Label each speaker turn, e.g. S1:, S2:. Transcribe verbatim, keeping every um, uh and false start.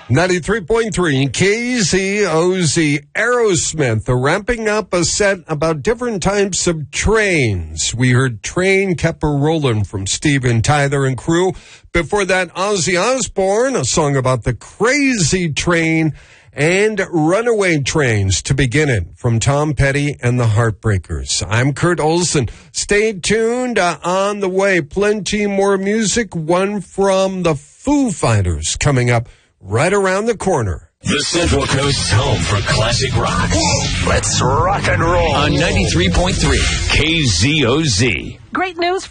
S1: ninety-three point three K Z O Z. Aerosmith are ramping up a set about different types of trains. We heard Train Kept a Rollin' from Steven Tyler and crew. Before that, Ozzy Osbourne, a song about the crazy train, and Runaway Trains to begin it from Tom Petty and the Heartbreakers. I'm Kurt Olson. Stay tuned. Uh, on the way, plenty more music. One from the Foo Fighters coming up right around the corner.
S2: The Central Coast's home for classic rock. Let's rock and roll on ninety-three point three K Z O Z.
S3: Great news.